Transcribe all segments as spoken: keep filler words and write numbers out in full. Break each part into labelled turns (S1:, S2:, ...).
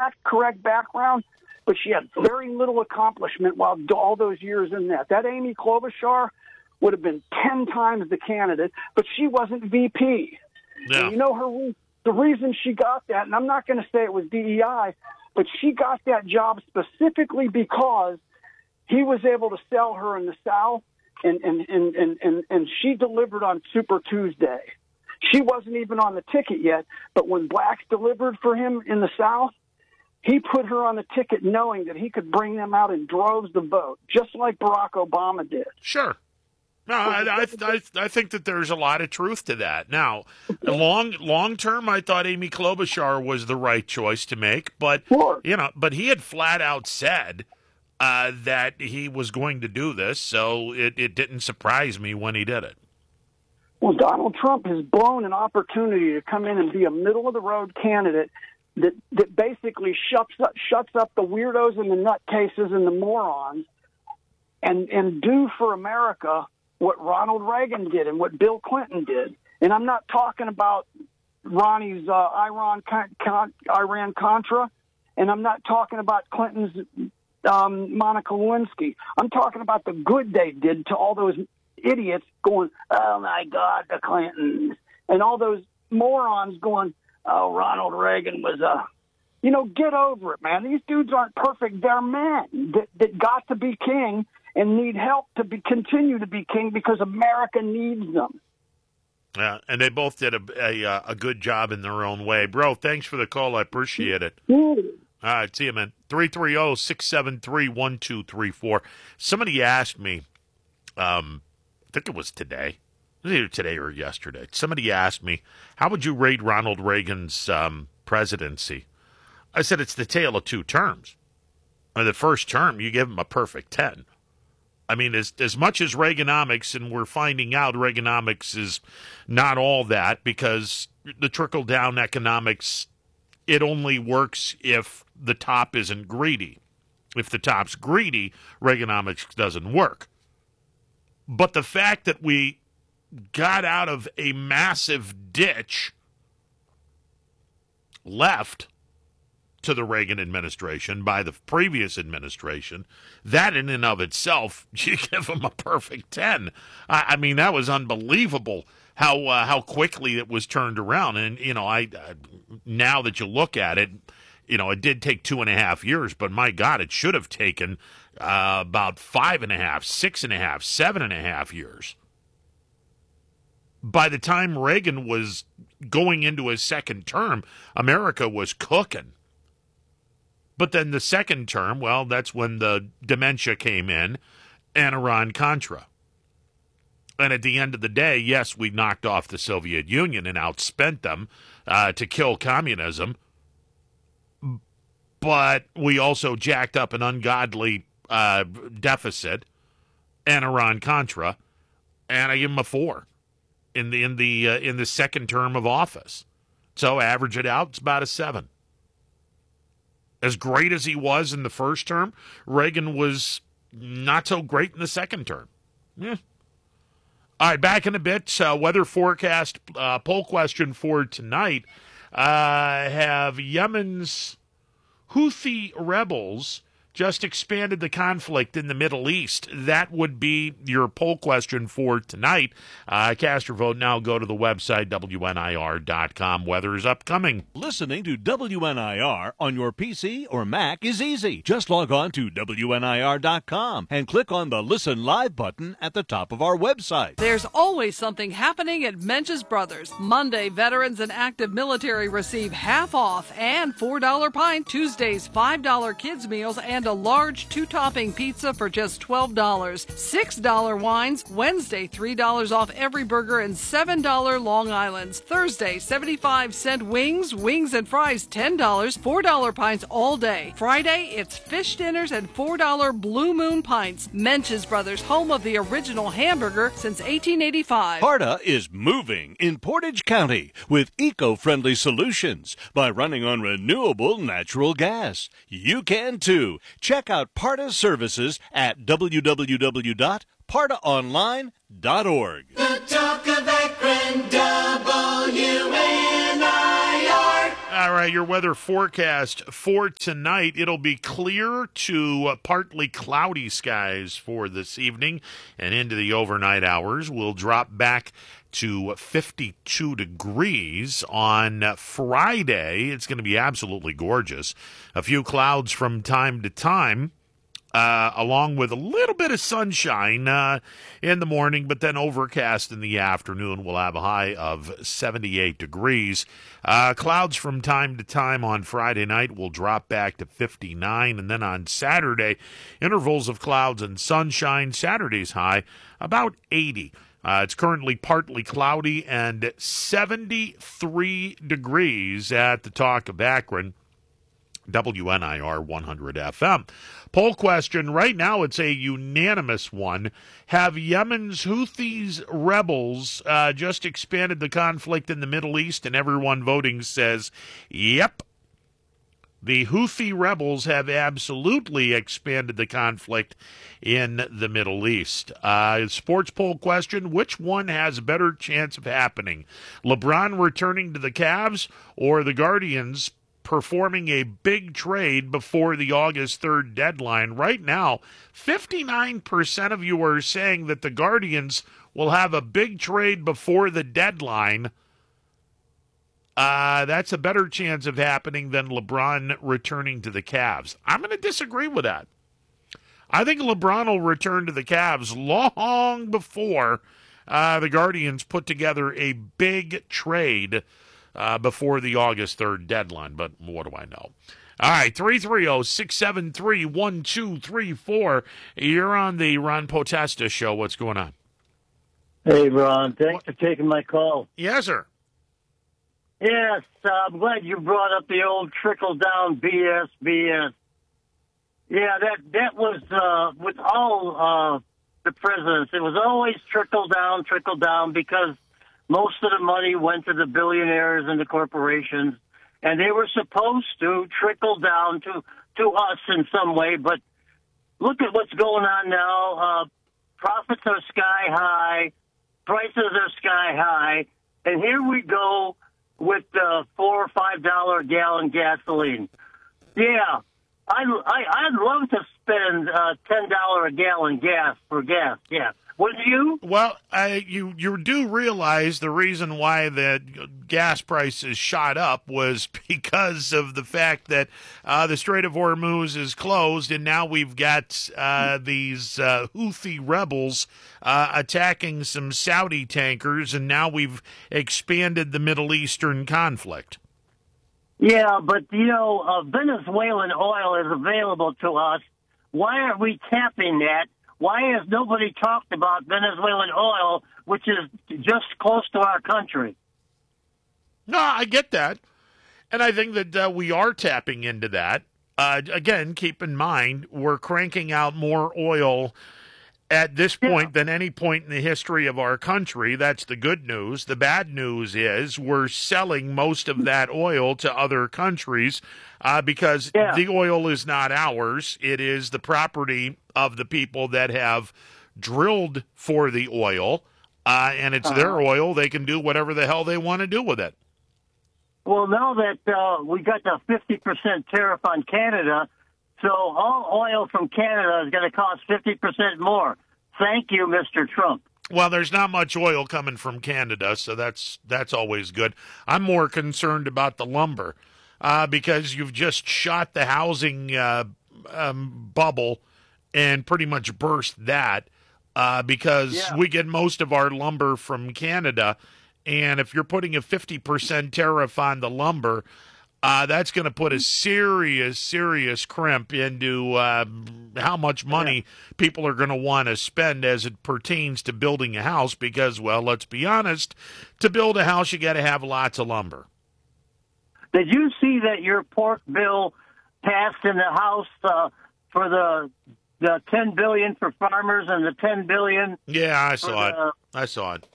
S1: exact correct background, but she had very little accomplishment while all those years in that. That Amy Klobuchar would have been ten times the candidate, but she wasn't V P.
S2: Yeah.
S1: And you know her the reason she got that, and I'm not going to say it was D E I, but she got that job specifically because he was able to sell her in the South, and, and, and, and, and, and she delivered on Super Tuesday. She wasn't even on the ticket yet, but when blacks delivered for him in the South, he put her on the ticket knowing that he could bring them out in droves to vote, just like Barack Obama did.
S2: Sure. No, I, I, I, I think that there's a lot of truth to that. Now, long long term, I thought Amy Klobuchar was the right choice to make, but
S1: Sure.
S2: you know, but he had flat out said uh, that he was going to do this, so it, it didn't surprise me when he did it.
S1: Well, Donald Trump has blown an opportunity to come in and be a middle of the road candidate that that basically shuts up, shuts up the weirdos and the nutcases and the morons, and and do for America what Ronald Reagan did and what Bill Clinton did. And I'm not talking about Ronnie's uh, Iran con- Iran Contra, and I'm not talking about Clinton's um, Monica Lewinsky. I'm talking about the good they did to all those idiots going, oh my God, the Clintons, and all those morons going, oh, Ronald Reagan was a, you know, get over it, man. These dudes aren't perfect. They're men that, that got to be king and need help to be continue to be king because America needs them.
S2: Yeah, and they both did a, a, a good job in their own way. Bro, thanks for the call. I appreciate it.
S1: Mm.
S2: All right, see you, man. three three zero, six seven three, one two three four. Somebody asked me, um, I think it was today. It was either today or yesterday. Somebody asked me, how would you rate Ronald Reagan's um, presidency? I said it's the tale of two terms. In the first term, you give him a perfect ten. I mean, as as much as Reaganomics, and we're finding out Reaganomics is not all that, because the trickle-down economics, it only works if the top isn't greedy. If the top's greedy, Reaganomics doesn't work. But the fact that we got out of a massive ditch left to the Reagan administration by the previous administration, that in and of itself, you give them a perfect ten. I, I mean, that was unbelievable how uh, how quickly it was turned around. And, you know, I uh, now that you look at it, you know, it did take two and a half years, but my God, it should have taken uh, about five and a half, six and a half, seven and a half years. By the time Reagan was going into his second term, America was cooking. But then the second term, well, that's when the dementia came in and Iran-Contra. And at the end of the day, yes, we knocked off the Soviet Union and outspent them uh, to kill communism. But we also jacked up an ungodly uh, deficit and Iran-Contra, and I give him a four in the in the uh, in the second term of office. So average it out, it's about a seven. As great as he was in the first term, Reagan was not so great in the second term. Yeah. All right, back in a bit. Uh, weather forecast uh, poll question for tonight. Uh, have Yemen's Houthi rebels just expanded the conflict in the Middle East? That would be your poll question for tonight. Uh, cast your vote now. Go to the website, W N I R dot com. Weather is upcoming.
S3: Listening to W N I R on your P C or Mac is easy. Just log on to W N I R dot com and click on the Listen Live button at the top of our website.
S4: There's always something happening at Mench's Brothers. Monday, veterans and active military receive half off and four dollar pint. Tuesdays, five dollar kids meals and a large two-topping pizza for just twelve dollars. six dollar wines. Wednesday, three dollars off every burger and seven dollar Long Islands. Thursday, seventy-five cent wings, wings and fries, ten dollars. four dollar pints all day. Friday, it's fish dinners and four dollar Blue Moon pints. Mench's Brothers, home of the original hamburger since eighteen eighty-five.
S3: Parta is moving in Portage County with eco-friendly solutions by running on renewable natural gas. You can too. Check out Parta's services at w w w dot parta online dot org.
S5: The talk of Akron, W N I R.
S2: All right, your weather forecast for tonight. It'll be clear to uh, partly cloudy skies for this evening and into the overnight hours. We'll drop back to fifty-two degrees on uh, Friday. It's going to be absolutely gorgeous. A few clouds from time to time. Uh, along with a little bit of sunshine uh, in the morning, but then overcast in the afternoon. We'll have a high of seventy-eight degrees. Uh, clouds from time to time on Friday night will drop back to fifty-nine, and then on Saturday, intervals of clouds and sunshine. Saturday's high about eighty. Uh, it's currently partly cloudy and seventy-three degrees at the Talk of Akron. W N I R one hundred F M. Poll question, right now it's a unanimous one. Have Yemen's Houthis rebels uh, just expanded the conflict in the Middle East? And everyone voting says, yep. The Houthi rebels have absolutely expanded the conflict in the Middle East. Uh, sports poll question, which one has a better chance of happening? LeBron returning to the Cavs or the Guardians performing a big trade before the August third deadline? Right now, fifty-nine percent of you are saying that the Guardians will have a big trade before the deadline. Uh, that's a better chance of happening than LeBron returning to the Cavs. I'm going to disagree with that. I think LeBron will return to the Cavs long before uh, the Guardians put together a big trade Uh, before the August third deadline, but what do I know? All right, three three zero, six seven three, one two three four. You're on the Ron Potesta Show. What's going on?
S5: Hey, Ron. Thanks for taking my call.
S2: Yes, sir.
S5: Yes, uh, I'm glad you brought up the old trickle-down B S, B S. Yeah, that, that was uh, with all uh, the presidents. It was always trickle-down, trickle-down, because most of the money went to the billionaires and the corporations, and they were supposed to trickle down to, to us in some way. But look at what's going on now. Uh, profits are sky high. Prices are sky high. And here we go with uh, four or five dollar a gallon gasoline. Yeah, I, I, I'd love to spend uh, ten dollar a gallon gas for gas, yeah. Wouldn't you?
S2: Well, I, you you do realize the reason why the gas prices shot up was because of the fact that uh, the Strait of Hormuz is closed, and now we've got uh, these uh, Houthi rebels uh, attacking some Saudi tankers, and now we've expanded the Middle Eastern conflict.
S5: Yeah, but, you know, uh, Venezuelan oil is available to us. Why aren't we tapping that? Why has nobody talked about Venezuelan oil, which is just close to our country?
S2: No, I get that. And I think that uh, we are tapping into that. Uh, again, keep in mind, we're cranking out more oil at this point yeah. than any point in the history of our country. That's the good news. The bad news is we're selling most of that oil to other countries uh, because yeah. the oil is not ours. It is the property of the people that have drilled for the oil, uh, and it's uh-huh. their oil. They can do whatever the hell they want to do with it.
S5: Well, now that uh, we got the fifty percent tariff on Canada, so all oil from Canada is going to cost fifty percent more. Thank you, Mister Trump.
S2: Well, there's not much oil coming from Canada, so that's that's always good. I'm more concerned about the lumber uh, because you've just shot the housing uh, um, bubble and pretty much burst that uh, because yeah. we get most of our lumber from Canada, and if you're putting a fifty percent tariff on the lumber, Uh, that's going to put a serious, serious crimp into uh, how much money yeah. people are going to want to spend as it pertains to building a house because, well, let's be honest, to build a house, you got to have lots of lumber.
S5: Did you see that your pork bill passed in the House uh, for the the ten billion dollars for farmers and the ten billion dollars?
S2: Yeah, I saw it. The... I saw it.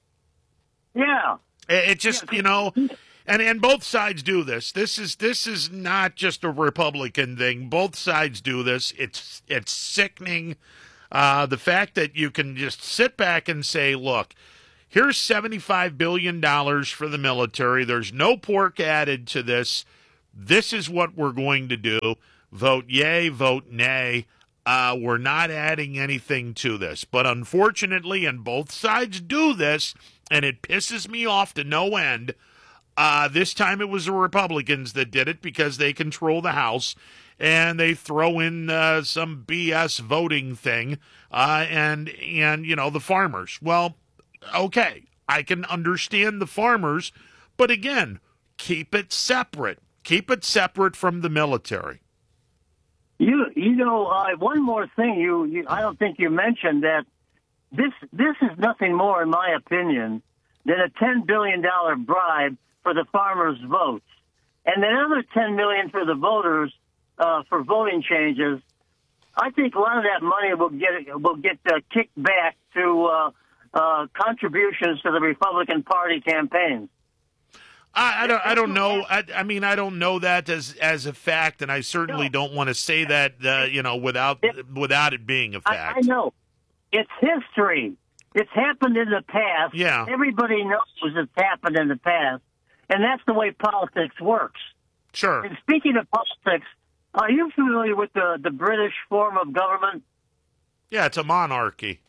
S5: Yeah.
S2: It, it just, yeah. you know... And and both sides do this. This is this is not just a Republican thing. Both sides do this. It's it's sickening. Uh, the fact that you can just sit back and say, look, here's seventy-five billion dollars for the military. There's no pork added to this. This is what we're going to do. Vote yay, vote nay. Uh, we're not adding anything to this. But unfortunately, and both sides do this, and it pisses me off to no end, uh, this time it was the Republicans that did it because they control the House, and they throw in uh, some B S voting thing, uh, and, and, you know, the farmers. Well, okay, I can understand the farmers, but again, keep it separate. Keep it separate from the military.
S5: You you know uh, one more thing you, you I don't think you mentioned that this this is nothing more, in my opinion, than a ten billion dollar bribe for the farmers' votes, and another ten million for the voters uh, for voting changes. I think a lot of that money will get will get uh, kicked back to uh, uh, contributions to the Republican Party campaigns.
S2: I, I don't. I don't know. I, I mean, I don't know that as as a fact, and I certainly
S5: No.
S2: don't want to say that. Uh, you know, without
S5: It-
S2: without it being a fact.
S5: I, I know. It's history. It's happened in the past.
S2: Yeah.
S5: Everybody knows it's happened in the past, and that's the way politics works.
S2: Sure.
S5: And speaking of politics, are you familiar with the the British form of government?
S2: Yeah, it's a monarchy.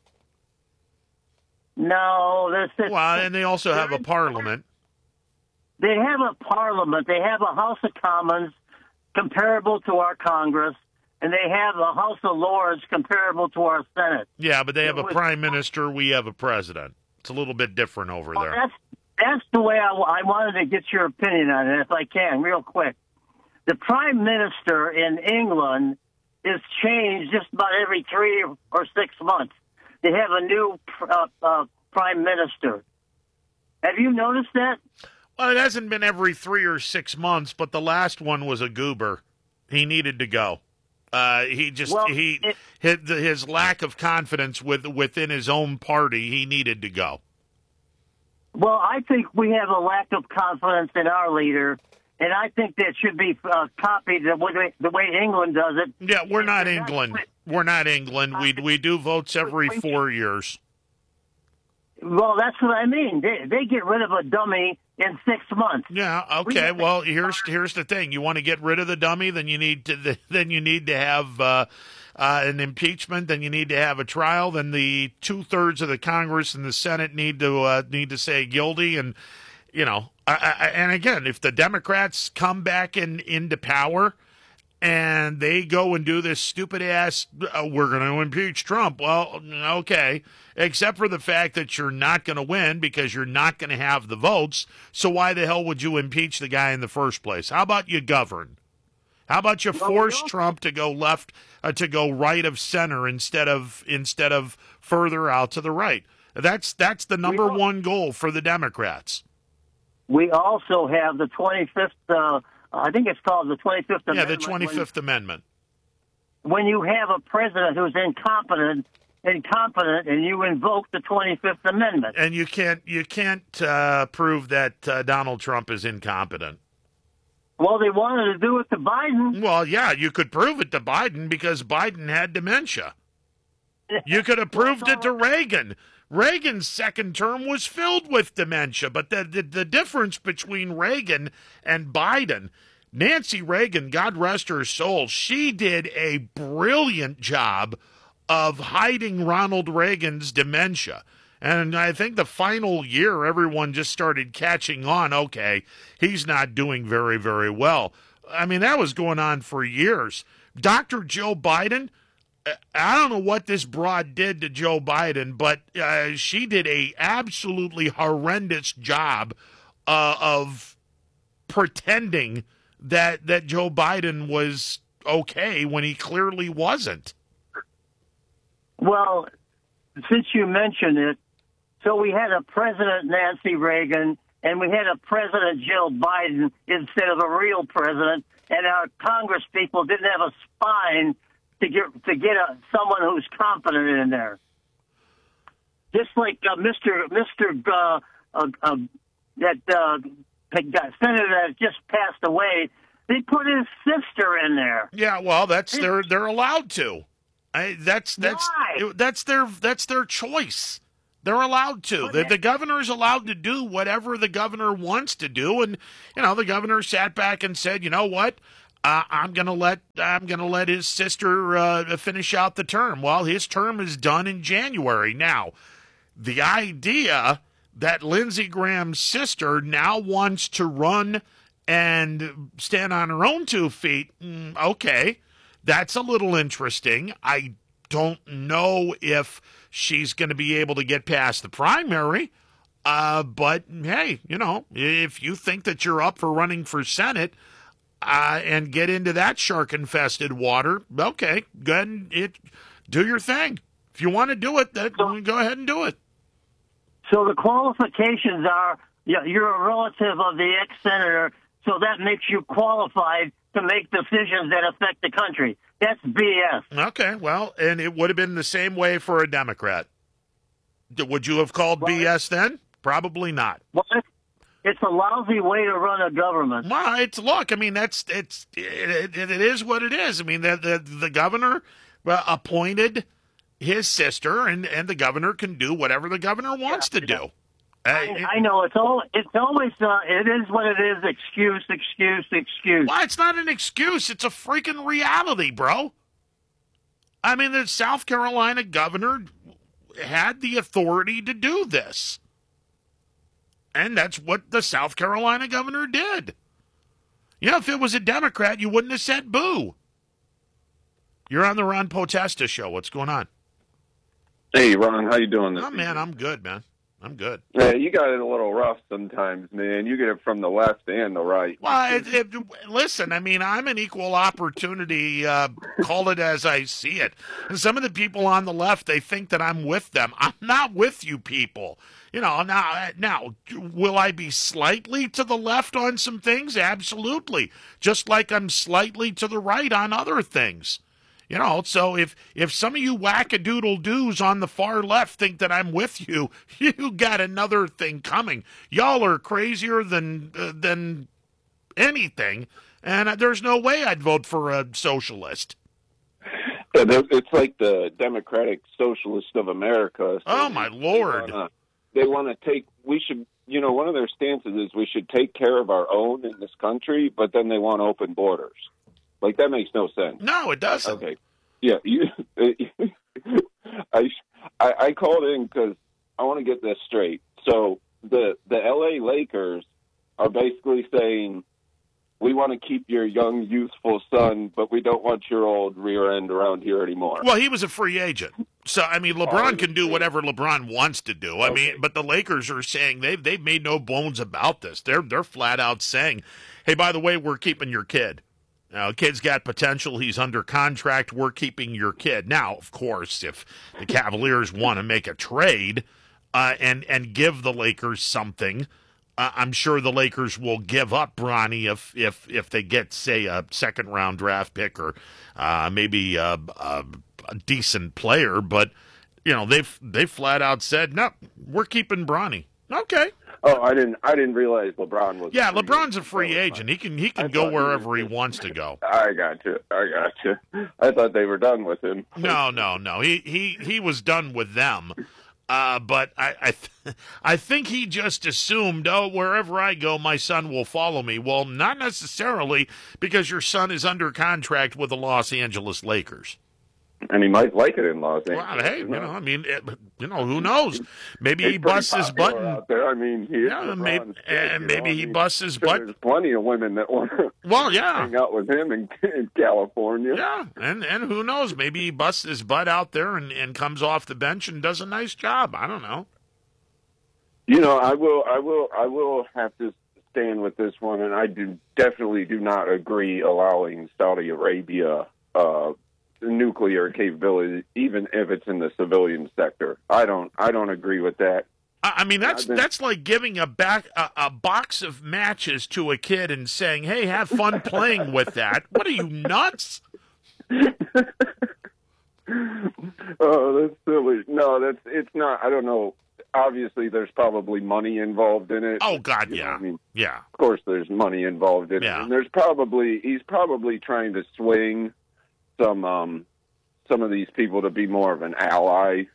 S5: No, there's this,
S2: Well, and they also have a parliament.
S5: They have a parliament. They have a House of Commons comparable to our Congress, and they have a House of Lords comparable to our Senate.
S2: Yeah, but they have a
S5: It was-
S2: prime minister. We have a president. It's a little bit different over
S5: Well,
S2: there.
S5: that's that's the way I, I wanted to get your opinion on it, if I can, real quick. The prime minister in England is changed just about every three or six months. They have a new uh, uh, prime minister. Have you noticed that?
S2: Well, it hasn't been every three or six months, but the last one was a goober. He needed to go. Uh, he just
S5: Well,
S2: he
S5: it-
S2: his, his lack of confidence with within his own party. He needed to go.
S5: Well, I think we have a lack of confidence in our leader, and I think that should be uh, copied the way, the way England does it.
S2: Yeah, we're not
S5: They're not
S2: England.
S5: quick.
S2: We're not England. We we do votes every four years.
S5: Well, that's what I mean. They, they get rid of a dummy in six months.
S2: Yeah.
S5: We
S2: Okay.
S5: have-
S2: Well, here's here's the thing. You want to get rid of the dummy, then you need to then you need to have uh, uh, an impeachment. Then you need to have a trial. Then the two thirds of the Congress and the Senate need to uh, need to say guilty. And you know, I, I, and again, if the Democrats come back in into power and they go and do this stupid ass, uh, we're going to impeach Trump. Well, okay, except for the fact that you're not going to win because you're not going to have the votes. So why the hell would you impeach the guy in the first place? How about you govern? How about you force Trump to go left, uh, to go right of center instead of instead of further out to the right? That's that's the number
S5: We-
S2: one goal for the Democrats.
S5: We also have the twenty-fifth, uh, I think it's called the twenty-fifth
S2: Yeah,
S5: Amendment.
S2: the twenty-fifth Amendment.
S5: When, when you have a president who's incompetent, incompetent, and you invoke the twenty-fifth Amendment.
S2: And you can't you can't uh, prove that uh, Donald Trump is incompetent.
S5: Well, they wanted to do it to Biden.
S2: Well, yeah, you could prove it to Biden because Biden had dementia. You could have proved it to Reagan. Reagan's second term was filled with dementia, but the, the the difference between Reagan and Biden, Nancy Reagan, God rest her soul, she did a brilliant job of hiding Ronald Reagan's dementia. And I think the final year, everyone just started catching on, okay, he's not doing very, very well. I mean, that was going on for years. Doctor Joe Biden, I don't know what this broad did to Joe Biden, but uh, she did a absolutely horrendous job uh, of pretending that that Joe Biden was okay when he clearly wasn't.
S5: Well, since you mentioned it, so we had a President Nancy Reagan and we had a President Joe Biden instead of a real president, and our Congress people didn't have a spine to get to get a, someone who's competent in there. Just like uh, Mister Mister Uh, uh, uh, that uh, senator that just passed away, they put his sister in there.
S2: Yeah, well, that's they're they're allowed to. I, that's that's
S5: Why?
S2: that's their that's their choice. They're allowed to. The, the governor's allowed to do whatever the governor wants to do. And, you know, the governor sat back and said, you know what? Uh, I'm gonna let I'm gonna let his sister uh, finish out the term. Well, his term is done in January. Now, the idea that Lindsey Graham's sister now wants to run and stand on her own two feet, mm, okay, that's a little interesting. I don't know if she's going to be able to get past the primary, uh, but hey, you know, if you think that you're up for running for Senate. Uh, and get into that shark-infested water, okay, go ahead and it, do your thing. If you want to do it, then go ahead and do it.
S5: So the qualifications are, yeah, you're a relative of the ex-senator, so that makes you qualified to make decisions that affect the country. That's B S.
S2: Okay, well, and it would have been the same way for a Democrat. Would you have called well, B S then? Probably not.
S5: What? It's a lousy way to run a government.
S2: Well, it's look. I mean, that's it's it, it, it is what it is. I mean, the the, the governor uh, appointed his sister, and, and the governor can do whatever the governor wants yeah, to do.
S5: I, uh, I know it's all. It's always. Uh, it is what it is. Excuse, excuse, excuse.
S2: Well, it's not an excuse. It's a freaking reality, bro. I mean, the South Carolina governor had the authority to do this. And that's what the South Carolina governor did. You know, if it was a Democrat, you wouldn't have said boo. You're on the Ron Potesta show. What's going on?
S6: Hey, Ron, how you doing this
S2: Oh, man, I'm good, man. I'm good.
S6: Yeah, you got it a little rough sometimes, man. You get it from the left and the right.
S2: Well, it, it, listen, I mean, I'm an equal opportunity, uh, call it as I see it. And some of the people on the left, they think that I'm with them. I'm not with you people. You know, now, now, will I be slightly to the left on some things? Absolutely. Just like I'm slightly to the right on other things. You know, so if, if some of you wackadoodle-doos on the far left think that I'm with you, you got another thing coming. Y'all are crazier than uh, than anything, and uh, there's no way I'd vote for a socialist.
S6: Yeah, it's like the Democratic Socialist of America. So
S2: oh, my Lord.
S6: They want to take, we should, you know, one of their stances is we should take care of our own in this country, but then they want open borders. Like, that makes no sense.
S2: No, it doesn't.
S6: Okay. Yeah. You, I, I, I called in because I want to get this straight. So the, the L A Lakers are basically saying, we want to keep your young, youthful son, but we don't want your old rear end around here anymore.
S2: Well, he was a free agent. So, I mean, LeBron can do whatever LeBron wants to do. I okay. mean, but the Lakers are saying they've, they've made no bones about this. They're, they're flat out saying, hey, by the way, we're keeping your kid. Now, kid's got potential. He's under contract. We're keeping your kid. Now, of course, if the Cavaliers want to make a trade uh, and and give the Lakers something, uh, I'm sure the Lakers will give up Bronny if if if they get, say, a second round draft pick or uh, maybe a, a, a decent player. But you know, they've they flat out said, no, we're keeping Bronny. Okay.
S6: Oh, I didn't. I didn't realize LeBron was.
S2: Yeah, LeBron's a free agent. He can he can go wherever he wants to go.
S6: I got you. I got you. I thought they were done with him.
S2: No, no, no. He he he was done with them. Uh, but I I, th- I think he just assumed, oh, wherever I go, my son will follow me. Well, not necessarily, because your son is under contract with the Los Angeles Lakers.
S6: And he might like it in Los Angeles.
S2: Well, hey, you know, I mean, it, you know, who knows? Maybe he busts his button
S6: out there. I mean, he
S2: yeah, maybe, and maybe
S6: know?
S2: he
S6: I mean,
S2: busts his
S6: sure,
S2: butt.
S6: There's plenty of women that want to
S2: well, yeah.
S6: hang out with him in, in California.
S2: Yeah, and and who knows? Maybe he busts his butt out there and, and comes off the bench and does a nice job. I don't know.
S6: You know, I will, I will, I will have to stand with this one, and I do definitely do not agree allowing Saudi Arabia uh, nuclear capability, even if it's in the civilian sector. I don't, I don't agree with that.
S2: I mean, that's been, that's like giving a back a, a box of matches to a kid and saying, "Hey, have fun playing with that." What are you, nuts?
S6: Oh, that's silly. No, that's it's not. I don't know. Obviously, there's probably money involved in it.
S2: Oh God,
S6: you
S2: yeah,
S6: know, I mean,
S2: yeah.
S6: Of course, there's money involved in
S2: yeah.
S6: it, and there's probably he's probably trying to swing some um some of these people to be more of an ally.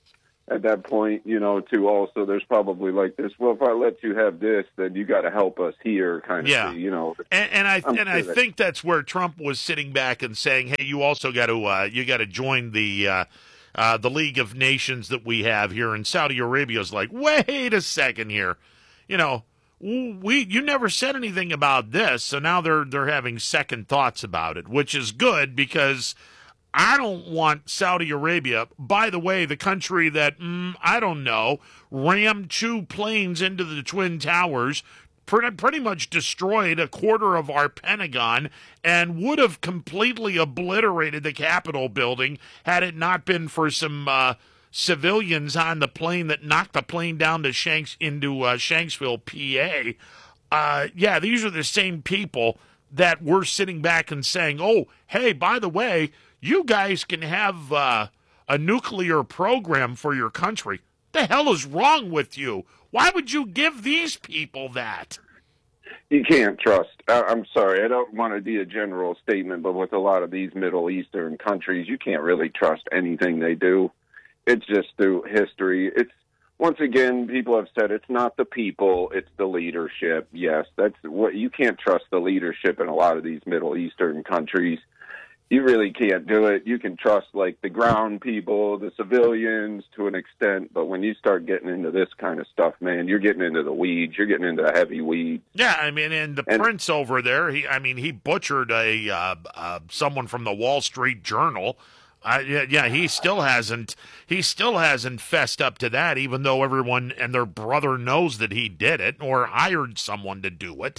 S6: at that point, you know, too, also, there's probably like this, well, if I let you have this, then you got to help us here kind of
S2: yeah.
S6: thing, you know.
S2: And, and I
S6: I'm
S2: and
S6: sure
S2: I
S6: that-
S2: think that's where Trump was sitting back and saying, hey, you also got to uh, you got to join the uh, uh, the League of Nations that we have here. And Saudi Arabia's like, wait a second here. You know, we you never said anything about this, so now they're they're having second thoughts about it, which is good because I don't want Saudi Arabia, by the way, the country that, mm, I don't know, rammed two planes into the Twin Towers, pretty, pretty much destroyed a quarter of our Pentagon, and would have completely obliterated the Capitol building had it not been for some uh, civilians on the plane that knocked the plane down to Shanks into uh, Shanksville, P A. Uh, yeah, these are the same people that were sitting back and saying, oh, hey, by the way, you guys can have uh, a nuclear program for your country. The hell is wrong with you? Why would you give these people that?
S6: You can't trust. I, I'm sorry, I don't want to be a general statement, but with a lot of these Middle Eastern countries, you can't really trust anything they do. It's just through history. It's, once again, people have said it's not the people, it's the leadership. Yes, that's what you can't trust the leadership in a lot of these Middle Eastern countries. You really can't do it. You can trust, like, the ground people, the civilians to an extent, but when you start getting into this kind of stuff, man, you're getting into the weeds. You're getting into the heavy weeds.
S2: Yeah, I mean, and the
S6: And-
S2: prince over there, he, I mean, he butchered a uh, uh, someone from the Wall Street Journal. Uh, yeah, yeah, he still hasn't. He still hasn't fessed up to that, even though everyone and their brother knows that he did it or hired someone to do it.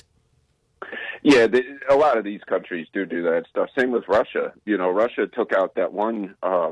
S6: Yeah, the, a lot of these countries do do that stuff. Same with Russia. You know, Russia took out that one, uh,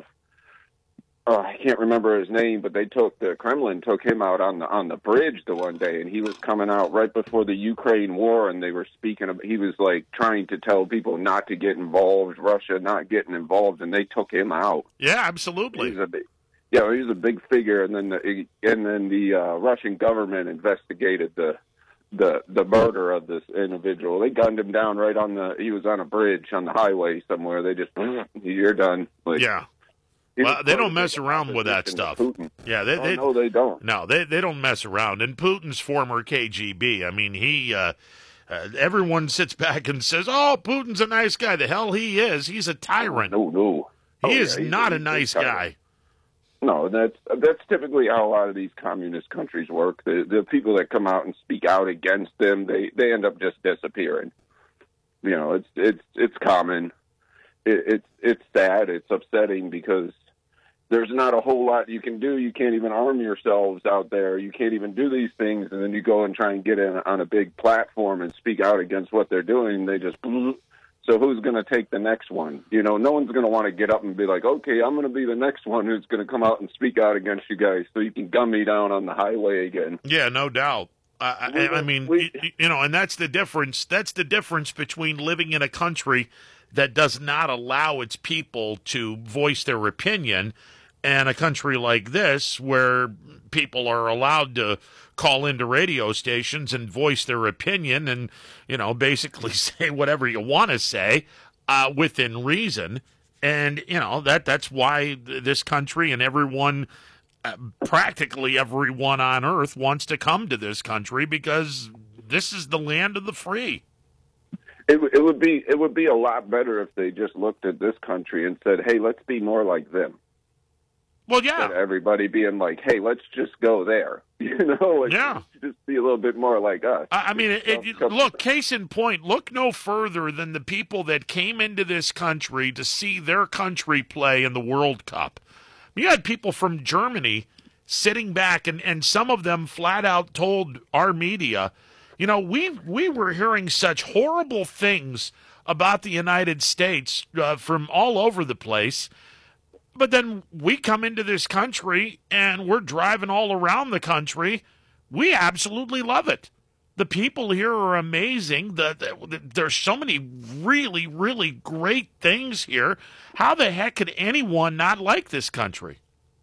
S6: uh, I can't remember his name, but they took, the Kremlin took him out on the on the bridge the one day, and he was coming out right before the Ukraine war, and they were speaking of, he was like trying to tell people not to get involved, Russia not getting involved, and they took him out.
S2: Yeah, absolutely.
S6: He's a big, yeah, he was a big figure, and then the, and then the uh, Russian government investigated the the the murder of this individual. They gunned him down right on the, he was on a bridge on the highway somewhere. They just, you're done. Like,
S2: Yeah.
S6: he
S2: Well,
S6: was
S2: they
S6: part
S2: don't
S6: of
S2: mess
S6: the
S2: around with that
S6: opposition to
S2: stuff.
S6: Putin.
S2: Yeah, they,
S6: Oh,
S2: they
S6: no, they don't.
S2: No, they they don't mess around. And Putin's former K G B. I mean, he. Uh, uh, everyone sits back and says, "Oh, Putin's a nice guy." The hell he is. He's a tyrant.
S6: No, no.
S2: He
S6: Oh,
S2: is
S6: yeah, he's
S2: not a
S6: he's
S2: nice
S6: tyrant.
S2: guy.
S6: No, that's that's typically how a lot of these communist countries work. The the people that come out and speak out against them, they they end up just disappearing. You know, it's it's it's common. It, it's it's sad. It's upsetting because there's not a whole lot you can do. You can't even arm yourselves out there. You can't even do these things, and then you go and try and get in on a big platform and speak out against what they're doing. They just. So who's going to take the next one? You know, no one's going to want to get up and be like, okay, I'm going to be the next one who's going to come out and speak out against you guys so you can gun me down on the highway again.
S2: Yeah, no doubt. Uh, I,
S6: We-
S2: I mean,
S6: we-
S2: you, you know, and that's the difference. That's the difference between living in a country that does not allow its people to voice their opinion and a country like this where people are allowed to call into radio stations and voice their opinion and, you know, basically say whatever you want to say uh, within reason. And, you know, that that's why this country and everyone, uh, practically everyone on earth wants to come to this country because this is the land of the free.
S6: It, w- it would be it would be a lot better if they just looked at this country and said, hey, let's be more like them.
S2: Well,
S6: Instead
S2: yeah.
S6: of everybody being like, hey, let's just go there. You know, like,
S2: Yeah.
S6: just be a little bit more like us.
S2: I I mean, it, it,
S6: Come-
S2: look, case in point, look no further than the people that came into this country to see their country play in the World Cup. You had people from Germany sitting back, and, and some of them flat out told our media, you know, we, we were hearing such horrible things about the United States uh, from all over the place. But then we come into this country and we're driving all around the country. We absolutely love it. The people here are amazing. The, the, there's so many really, really great things here. How the heck could anyone not like this country?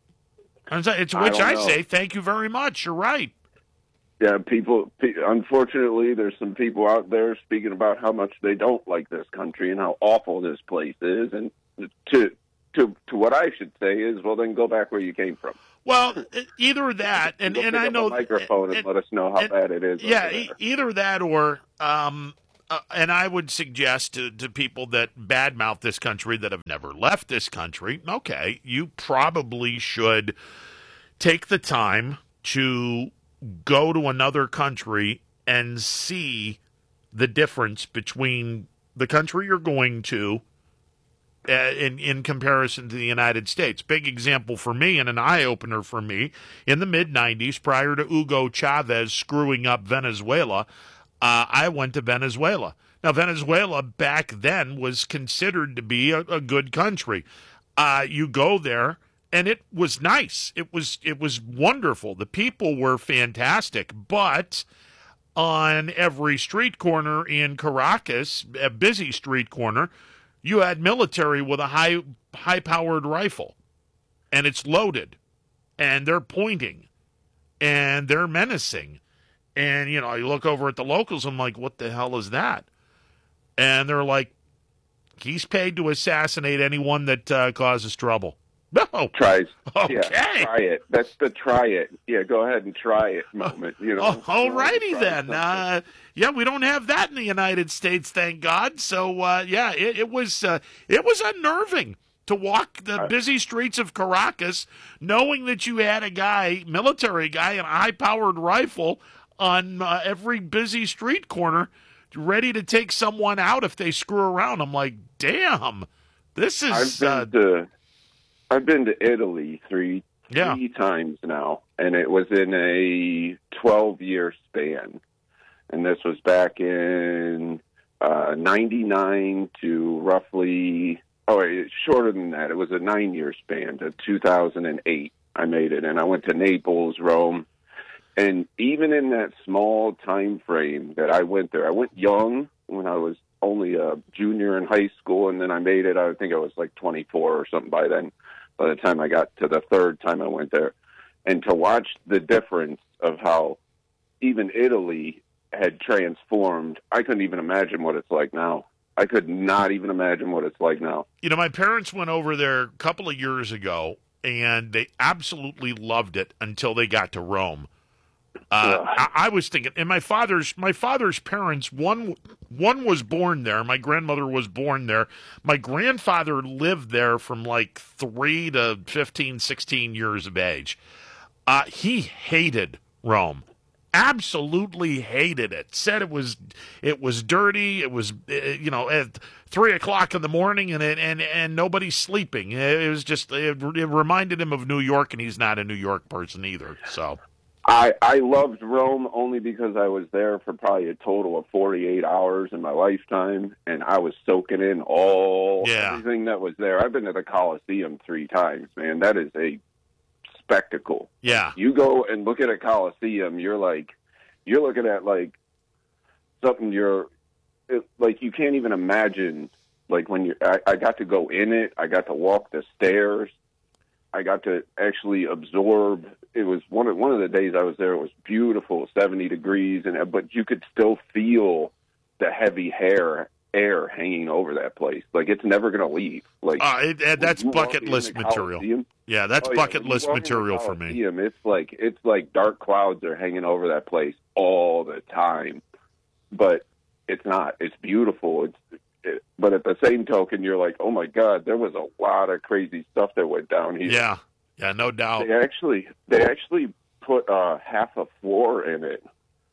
S2: And so- to
S6: I
S2: which
S6: don't
S2: I
S6: know.
S2: say, thank you very much. You're right.
S6: Yeah, people, pe- unfortunately, there's some people out there speaking about how much they don't like this country and how awful this place is. And to to to what what I should say is, well, then go back where you came from.
S2: Well, either that, and,
S6: Go
S2: and
S6: pick
S2: I
S6: up
S2: know
S6: a microphone and,
S2: and
S6: let us know how
S2: and,
S6: bad it is.
S2: Yeah,
S6: over
S2: e-
S6: there.
S2: either that or, um, uh, and I would suggest to, to people that badmouth this country that have never left this country, okay, you probably should take the time to go to another country and see the difference between the country you're going to uh, in, in comparison to the United States. Big example for me and an eye-opener for me, in the mid nineties, prior to Hugo Chavez screwing up Venezuela, uh, I went to Venezuela. Now, Venezuela back then was considered to be a, a good country. Uh, you go there, and it was nice. It was it was wonderful. The people were fantastic, but on every street corner in Caracas, a busy street corner, you had military with a high high-powered rifle, and it's loaded, and they're pointing, and they're menacing. And, you know, you look over at the locals, I'm like, what the hell is that? And they're like, he's paid to assassinate anyone that uh, causes trouble. No.
S6: Tries.
S2: Okay.
S6: Yeah, try it. That's the try it. Yeah, go ahead and try it moment. You know.
S2: Oh, all righty
S6: Try
S2: then. Uh, yeah, we don't have that in the United States, thank God. So, uh, yeah, it, it was uh, it was unnerving to walk the busy streets of Caracas knowing that you had a guy, military guy, and a high-powered rifle on uh, every busy street corner ready to take someone out if they screw around. I'm like, damn, this is...
S6: I've been,
S2: uh,
S6: to, I've been to Italy three,
S2: Yeah.
S6: three times now, and it was in a twelve-year span. And this was back in uh, ninety-nine to roughly... Oh, it's shorter than that. It was a nine-year span to two thousand eight. I made it, and I went to Naples, Rome. And even in that small time frame that I went there, I went young when I was only a junior in high school, and then I made it. I think I was like twenty-four or something by then, by the time I got to the third time I went there. And to watch the difference of how even Italy had transformed, I couldn't even imagine what it's like now. I could not even imagine what it's like now.
S2: You know, my parents went over there a couple of years ago, and they absolutely loved it until they got to Rome. Uh, I, I was thinking, and my father's my father's parents, one one was born there. My grandmother was born there. My grandfather lived there from like three to fifteen, sixteen years of age. Uh, he hated Rome. Absolutely hated it. Said it was it was dirty. It was uh, you know at three o'clock in the morning and and and nobody's sleeping. It was just it, it reminded him of New York, and he's not a New York person either. So
S6: I, I loved Rome only because I was there for probably a total of forty-eight hours in my lifetime, and I was soaking in all
S2: Yeah.
S6: everything that was there. I've been to the Colosseum three times, man. That is a spectacle.
S2: yeah,
S6: You go and look at a Colosseum, you're like, you're looking at like something you're, it, like you can't even imagine. Like when you, I, I got to go in it, I got to walk the stairs, I got to actually absorb. It was one of one of the days I was there. It was beautiful, seventy degrees, and but you could still feel the heavy hair air hanging over that place. Like it's never going to leave. Like
S2: uh, it, uh, that's
S6: when you walk
S2: bucket
S6: in
S2: list
S6: the
S2: material.
S6: Coliseum-
S2: Yeah, that's
S6: Oh, yeah,
S2: bucket
S6: when you
S2: list
S6: walk in the
S2: material for me.
S6: Coliseum, It's like it's like dark clouds are hanging over that place all the time, but it's not. It's beautiful. It's it, but at the same token, you're like, oh my God, there was a lot of crazy stuff that went down here.
S2: Yeah, yeah, no doubt.
S6: They actually they actually put uh, half a floor in it,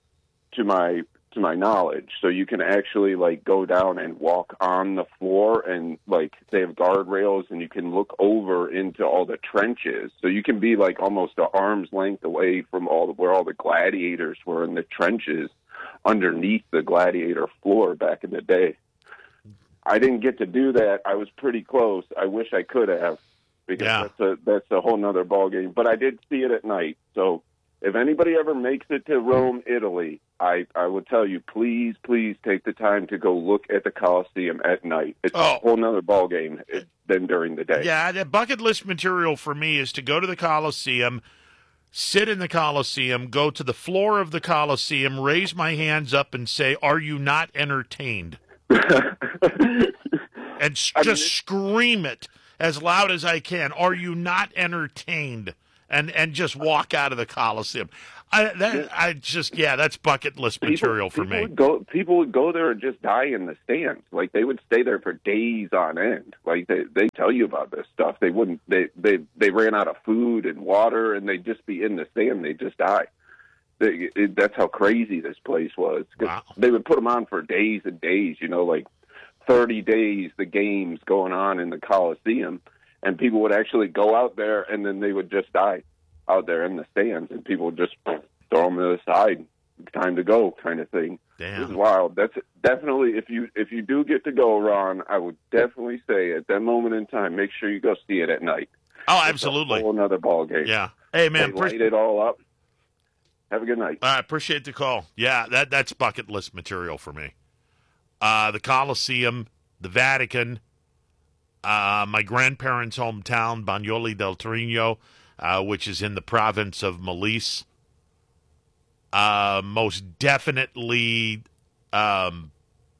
S6: to my to my knowledge, so you can actually like go down and walk on the floor, and like they have guardrails, and you can look over into all the trenches, so you can be like almost an arm's length away from all the, where all the gladiators were in the trenches underneath the gladiator floor back in the day. I didn't get to do that. I was pretty close. I wish I could have, because
S2: Yeah.
S6: that's a that's a whole nother ball game. But I did see it at night. So if anybody ever makes it to Rome, Italy, I, I would tell you, please, please take the time to go look at the Colosseum at night. It's
S2: Oh.
S6: a whole nother ball game than during the day.
S2: Yeah, the bucket list material for me is to go to the Coliseum, sit in the Coliseum, go to the floor of the Coliseum, raise my hands up and say, "Are you not entertained?" and s-
S6: I mean,
S2: just
S6: it's-
S2: scream it as loud as I can. Are you not entertained? And and just walk out of the Coliseum. I that I just yeah, that's bucket list material
S6: people,
S2: for
S6: people
S2: me.
S6: Would go, people would go there and just die in the stands. Like they would stay there for days on end. Like they they tell you about this stuff. They wouldn't. They they they ran out of food and water, and they'd just be in the stand. They'd just die. They, it, that's how crazy this place was.
S2: Wow.
S6: They would put them on for days and days. You know, like thirty days, the games going on in the Coliseum. And people would actually go out there, and then they would just die out there in the stands, and people would just throw them to the side, time to go, kind of thing.
S2: Damn.
S6: This is wild. That's definitely, if you if you do get to go, Ron, I would definitely say at that moment in time, make sure you go see it at night.
S2: Oh, absolutely.
S6: It's a whole another ball game.
S2: Yeah. Hey, man.
S6: They light it all up. Have a good night.
S2: I appreciate the call. Yeah, that that's bucket list material for me. Uh, the Coliseum, the Vatican. Uh, my grandparents' hometown, Bagnoli del Trino, uh, which is in the province of Molise. Uh, most definitely, um,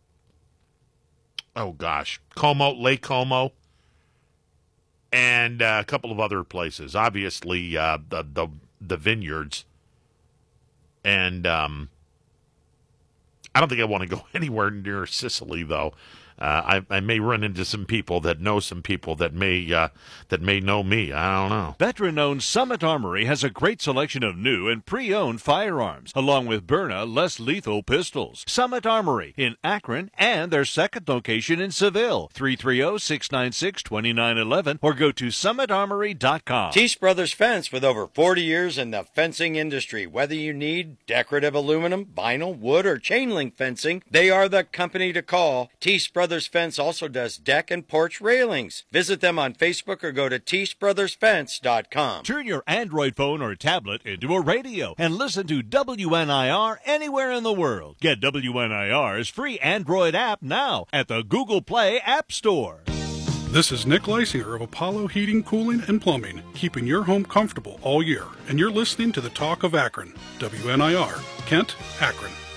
S2: oh gosh, Como, Lake Como, and uh, a couple of other places. Obviously, uh, the, the the vineyards, and um, I don't think I want to go anywhere near Sicily, though. Uh, I, I may run into some people that know some people that may uh, that may know me. I don't know.
S3: Veteran-owned Summit Armory has a great selection of new and pre-owned firearms, along with Byrna less lethal pistols. Summit Armory in Akron and their second location in Seville, three three zero, six nine six, two nine one one, or go to summit armory dot com.
S7: Teese Brothers Fence, with over forty years in the fencing industry. Whether you need decorative aluminum, vinyl, wood, or chain link fencing, they are the company to call. Teese Brothers Fence also does deck and porch railings. Visit them on Facebook or go to teese brothers fence dot com.
S3: Turn your Android phone or tablet into a radio and listen to W N I R anywhere in the world. Get W N I R's free Android app now at the Google Play App Store.
S8: This is Nick Leisinger of Apollo Heating, Cooling, and Plumbing, keeping your home comfortable all year. And you're listening to the Talk of Akron. W N I R, Kent, Akron.